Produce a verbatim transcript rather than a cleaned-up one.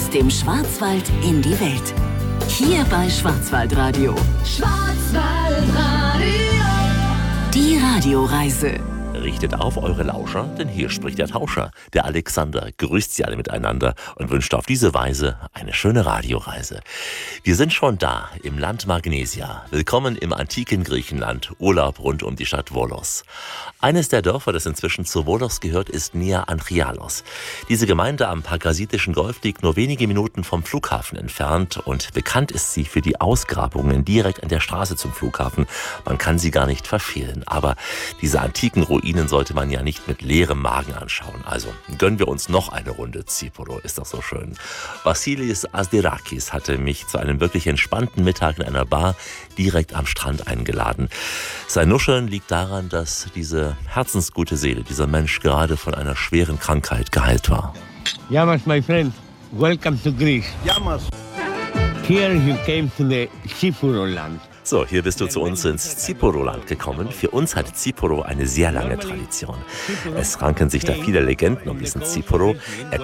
dem Schwarzwald in die Welt. Hier bei Schwarzwaldradio. Schwarzwaldradio. Die Radioreise. Richtet auf eure Lauscher, denn hier spricht der Tauscher. Der Alexander grüßt sie alle miteinander und wünscht auf diese Weise eine schöne Radioreise. Wir sind schon da, im Land Magnesia. Willkommen im antiken Griechenland. Urlaub rund um die Stadt Volos. Eines der Dörfer, das inzwischen zu Volos gehört, ist Nea Anchialos. Diese Gemeinde am Pagrasitischen Golf liegt nur wenige Minuten vom Flughafen entfernt und bekannt ist sie für die Ausgrabungen direkt an der Straße zum Flughafen. Man kann sie gar nicht verfehlen. Aber diese antiken Ruinen Ihnen sollte man ja nicht mit leerem Magen anschauen. Also gönnen wir uns noch eine Runde Tsipuro, ist doch so schön. Vassilis Asdirakis hatte mich zu einem wirklich entspannten Mittag in einer Bar direkt am Strand eingeladen. Sein Nuscheln liegt daran, dass diese herzensgute Seele, dieser Mensch gerade von einer schweren Krankheit geheilt war. Yamas, my friend, welcome to Greece. Yamas. Here you came to the Tsipuro land. So, hier bist du zu uns ins Tsipuro-Land gekommen. Für uns hat Tsipuro eine sehr lange Tradition. Es ranken sich da viele Legenden um diesen Tsipuro. Er